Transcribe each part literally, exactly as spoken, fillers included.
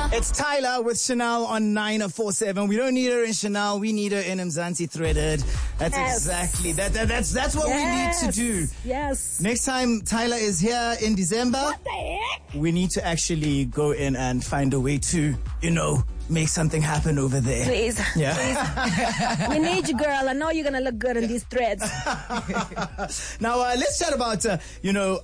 It's Tyla with Chanel on nine four seven. We don't need her in Chanel. We need her in Mzansi Threaded. That's yes. exactly that, that. That's that's what yes. we need to do. Yes. Next time Tyla is here in December, what the heck? we need to actually go in and find a way to, you know, make something happen over there. Please. Yeah. Please. We need you, girl. I know you're gonna look good in these threads. Now uh, let's chat about uh, you know.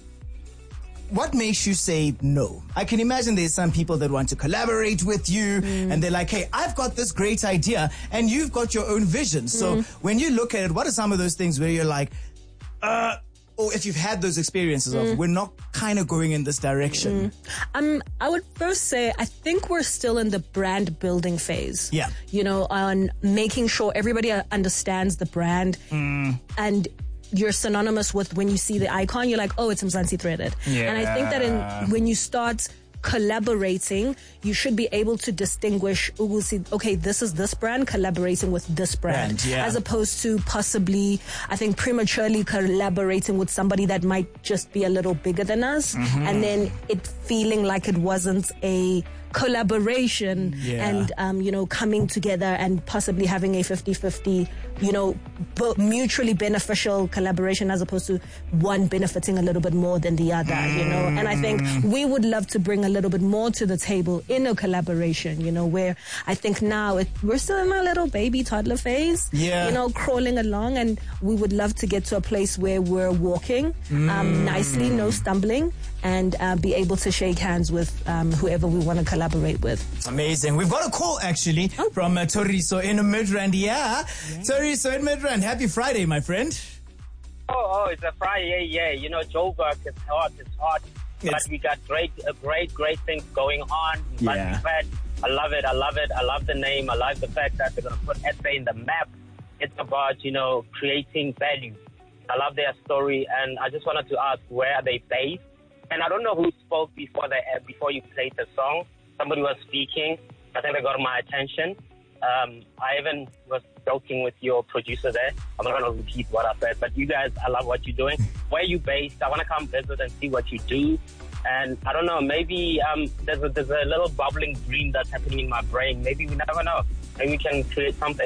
What makes you say no? I can imagine there's some people that want to collaborate with you mm. and they're like, hey, I've got this great idea and you've got your own vision. So mm. when you look at it, what are some of those things where you're like, uh, or if you've had those experiences mm. of we're not kind of going in this direction? Mm. Um, I would first say, I think we're still in the brand building phase. Yeah. You know, on making sure everybody understands the brand mm. and you're synonymous with when you see the icon, you're like, oh, it's Mzansi Threaded. Yeah. And I think that in, when you start collaborating, you should be able to distinguish, okay, this is this brand collaborating with this brand, brand yeah. as opposed to possibly, I think, prematurely collaborating with somebody that might just be a little bigger than us, mm-hmm. and then it feeling like it wasn't a collaboration yeah. and, um, you know, coming together and possibly having a fifty-fifty, you know, b- mutually beneficial collaboration as opposed to one benefiting a little bit more than the other, mm. you know. And I think we would love to bring a little bit more to the table in a collaboration, you know, where I think now it, we're still in our little baby toddler phase, yeah. you know, crawling along, and we would love to get to a place where we're walking um, mm. nicely, no stumbling, and uh, be able to shake hands with um, whoever we want to collaborate with. Amazing. We've got a call actually oh. from uh, Toriso in Midrand. Yeah. yeah. Toriso in Midrand. Happy Friday, my friend. Oh, oh, it's a Friday. Yeah, you know, Joburg is hot. It's hot. It's... But we got great, uh, great, great things going on. Yeah. I love it. I love it. I love the name. I like the fact that they're going to put S A in the map. It's about, you know, creating value. I love their story, and I just wanted to ask, where are they based? And I don't know who spoke before they before you played the song. Somebody was speaking. I think they got my attention. Um, I even was joking with your producer there. I'm not going to repeat what I said, but you guys, I love what you're doing. Where are you based? I want to come visit and see what you do. And I don't know, maybe um, there's, a, there's a little bubbling dream that's happening in my brain. Maybe we never know. Maybe we can create something.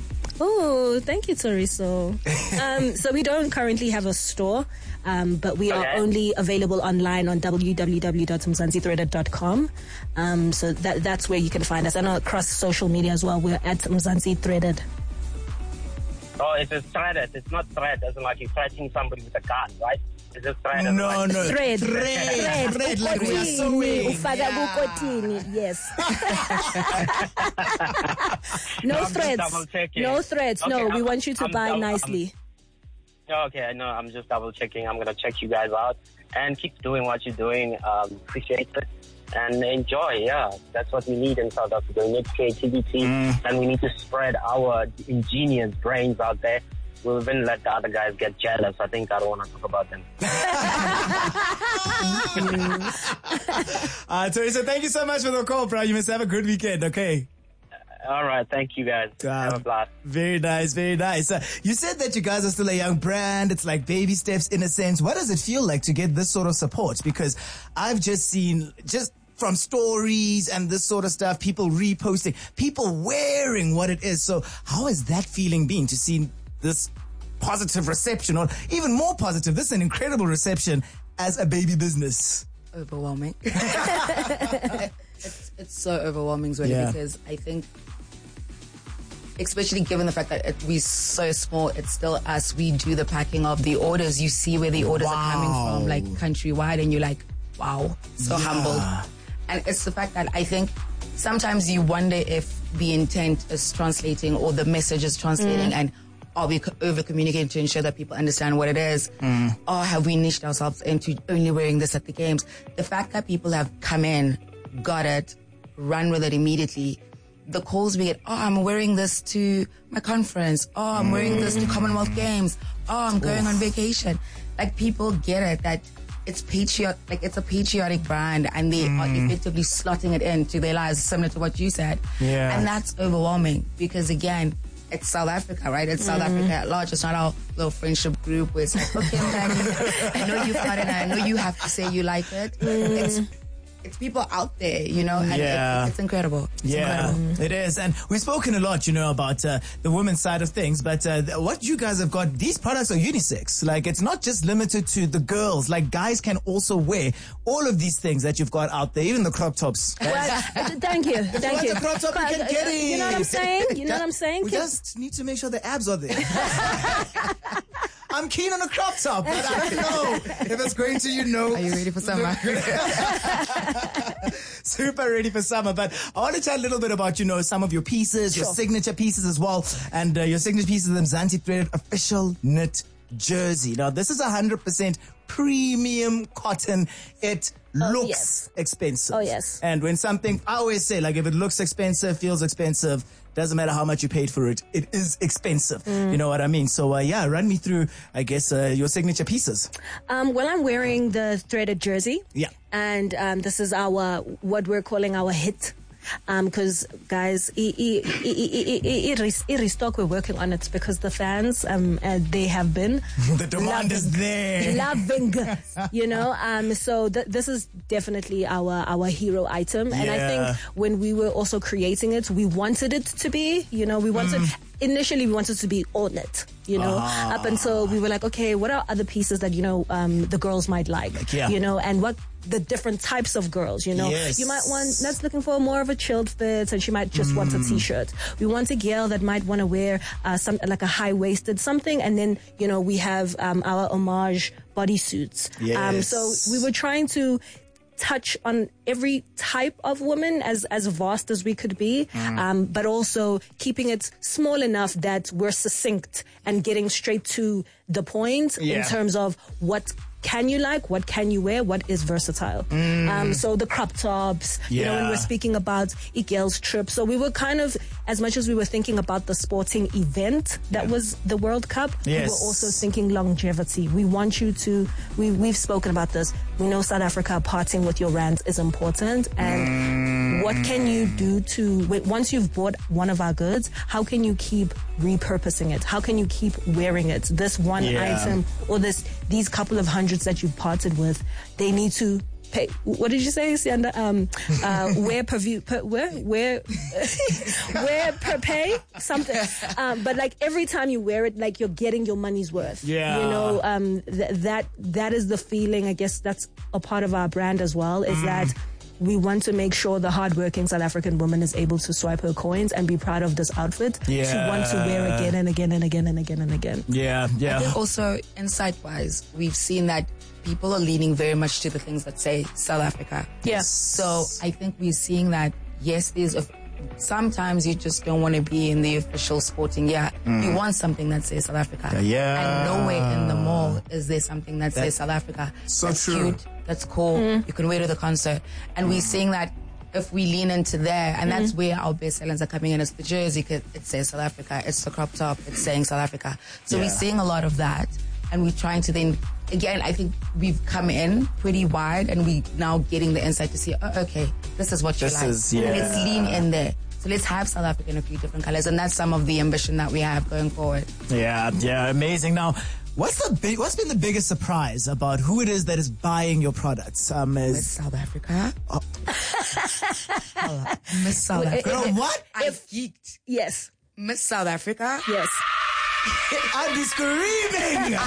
Oh, thank you, Toriso. um, so we don't currently have a store, um, but we okay. are only available online on w w w dot mzansi threaded dot com. Um, so that that's where you can find us. And across social media as well, we're at Mzansi Threaded. Oh, it's a threaded. It's not thread, as in like you're threatening somebody with a gun, right? It's just thread. No, like no. Thread. Thread. Thread. Thread. Like we are sewing. Yeah. Yes. no I'm threads. No threads. Okay, no, I'm, we want you to I'm buy double, nicely. I'm, okay, I know. I'm just double checking. I'm going to check you guys out and keep doing what you're doing. Um, appreciate it. And enjoy, yeah. That's what we need in South Africa. We need creativity, mm. and we need to spread our ingenious brains out there. We'll even let the other guys get jealous. I think I don't want to talk about them. uh, Teresa, thank you so much for the call, bro. You must have a good weekend, okay? Uh, all right. Thank you, guys. Uh, have a blast. Very nice, very nice. Uh, you said that you guys are still a young brand. It's like baby steps in a sense. What does it feel like to get this sort of support? Because I've just seen, just from stories and this sort of stuff, people reposting, people wearing what it is. So how is that feeling been to see this positive reception, or even more positive? This is an incredible reception as a baby business. Overwhelming. it's, it's so overwhelming, really, yeah. because I think, especially given the fact that it, we're so small, it's still us. We do the packing of the orders. You see where the orders wow. are coming from, like countrywide, and you're like, wow, so yeah. humbled. And it's the fact that I think sometimes you wonder if the intent is translating or the message is translating, mm. and are we over communicating to ensure that people understand what it is? Mm. Or have we niched ourselves into only wearing this at the games? The fact that people have come in, got it, run with it immediately. The calls we get, oh, I'm wearing this to my conference. Oh, I'm mm. wearing this to Commonwealth Games. Oh, I'm going Oof. on vacation. Like, people get it that it's patriot, like it's a patriotic brand, and they mm. are effectively slotting it into their lives, similar to what you said. Yeah. And that's overwhelming because, again, it's South Africa, right? It's South mm. Africa at large. It's not our little friendship group where it's like, okay, Danny, I know you've got it, and I know you have to say you like it. Mm. It's it's people out there, you know, and Yeah. it's, it's incredible. It's Yeah, incredible. it is. And we've spoken a lot, you know, about uh, the women's side of things, but uh, th- what you guys have got, these products are unisex. Like, it's not just limited to the girls. Like, guys can also wear all of these things that you've got out there, even the crop tops. Well, uh, thank you, thank want you. the crop top, you can get it. You know what I'm saying? You know what I'm saying? We just need to make sure the abs are there. I'm keen on a crop top, but I don't know if it's going to, you know. Are you ready for summer? Super ready for summer, but I want to chat a little bit about, you know, some of your pieces, your Sure. signature pieces as well, and uh, your signature pieces of the Mzansi Thread official knit jersey. Now, this is one hundred percent premium cotton. It Oh, looks yes. expensive. Oh, yes. And when something, I always say, like, if it looks expensive, feels expensive, doesn't matter how much you paid for it, it is expensive. Mm. You know what I mean? So, uh, yeah, run me through, I guess, uh, your signature pieces. Um, well, I'm wearing the threaded jersey. Yeah. And um, this is our, what we're calling our hit. Because, um, guys, i- i- i- i- i- i- i- i- restock, we're working on it because the fans, um, uh, they have been The demand is there. loving, you know. Um, so th- this is definitely our our hero item, and I Yeah. think when we were also creating it, we wanted it to be, you know, we wanted initially we wanted to be all knit, you know, Ah. up until we were like, okay, what are other pieces that you know um, the girls might like, Like, yeah. you know, and what the different types of girls, you know. Yes. You might want that's looking for more of a chilled fit, and she might just want a t-shirt. We want a girl that might want to wear uh, some like a high-waisted something, and then you know we have um, our homage bodysuits. Um, Yes. so we were trying to touch on every type of woman as as vast as we could be, um, but also keeping it small enough that we're succinct and getting straight to the point Yeah. in terms of what can you like, what can you wear, what is versatile. Um, so the crop tops, you know, when Yeah. we're speaking about a girl's trip. So we were kind of, as much as we were thinking about the sporting event that was the World Cup, we Yes. were also thinking longevity. We want you to, we, we've spoken about this. We know South Africa parting with your rand is important. And what can you do to, wait, once you've bought one of our goods, how can you keep repurposing it? How can you keep wearing it? This one Yeah. item or this, these couple of hundreds that you've parted with, they need to pay. What did you say, Sianda? Um, uh, wear per view, per, where, where, wear per pay, something. Um, but like every time you wear it, like you're getting your money's worth. Yeah. You know, um, th- that, that is the feeling. I guess that's a part of our brand as well, is that we want to make sure the hardworking South African woman is able to swipe her coins and be proud of this outfit. Yeah. To want to wear again and again and again and again and again. Yeah, I yeah. think also insight-wise, we've seen that people are leaning very much to the things that say South Africa. Yeah. So I think we're seeing that, yes, there's a, sometimes you just don't want to be in the official sporting. Yeah, you want something that says South Africa. Yeah. And nowhere in the mall is there something that, says South Africa. So that's true. Cute, that's cool. You can wear to the concert. And we're seeing that if we lean into there, and that's where our best sellers are coming in. It's the jersey, 'cause it says South Africa. It's the crop top, it's saying South Africa. So Yeah. we're seeing a lot of that. And we're trying to then, again, I think we've come in pretty wide and we now getting the insight to see, oh, okay, this is what you This like. is- yeah. Let's lean in there. So let's have South Africa in a few different colors. And that's some of the ambition that we have going forward. Yeah, yeah, amazing. Now, what's the big, what's been the biggest surprise about who it is that is buying your products? Um, Miss is South Africa. Miss South Wait, Africa. girl, what? I geeked. Yes. Miss South Africa. Yes. I'd be screaming.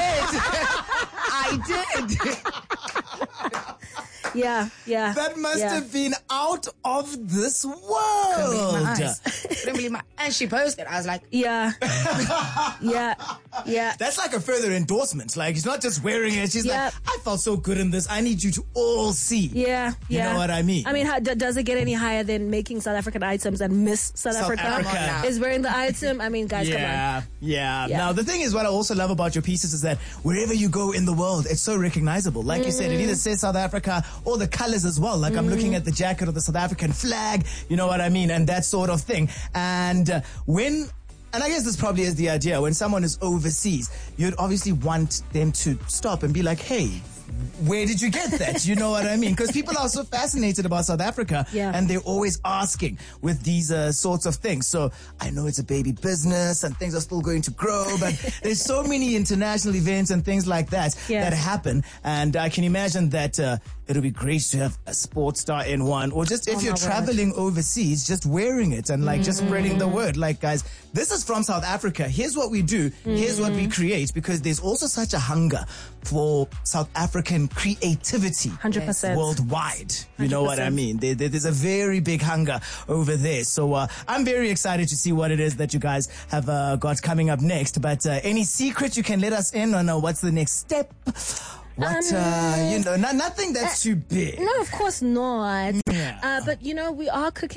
I did. I did. Yeah. Yeah. That must yeah. have been out of this Couldn't believe my world. eyes. Couldn't believe my, and she posted. I was like, Yeah. yeah. Yeah. That's like a further endorsement. Like, she's not just wearing it. She's Yeah. like, I felt so good in this. I need you to all see. Yeah, You yeah. know what I mean? I mean, how, d- does it get any higher than making South African items and Miss South, South Africa, Africa. is wearing the item? I mean, guys, Yeah, yeah, Yeah. Now, the thing is, what I also love about your pieces is that wherever you go in the world, it's so recognizable. Like you said, it either says South Africa or the colors as well. Like I'm looking at the jacket of the South African flag, you know what I mean? And that sort of thing. And uh, when... And I guess this probably is the idea. When someone is overseas, you'd obviously want them to stop and be like, hey, where did you get that? You know what I mean? Because people are so fascinated about South Africa, Yeah. and they're always asking with these uh, sorts of things. So I know it's a baby business and things are still going to grow, but there's so many international events and things like that Yeah. that happen. And I can imagine that uh, it'll be great to have a sports star in one, or just if Oh, you're my word. traveling overseas, just wearing it and like just spreading the word. Like, guys, this is from South Africa. Here's what we do. Here's what we create, because there's also such a hunger for South African creativity one hundred percent. worldwide. You know what I one hundred percent. mean? There, there- there's a very big hunger over there. So uh, I'm very excited to see what it is that you guys have uh, got coming up next. But uh, any secret you can let us in on uh, what's the next step? What, Um, uh, you know, no, nothing that's too big. No, of course not. Yeah. Uh, but, you know, we are cooking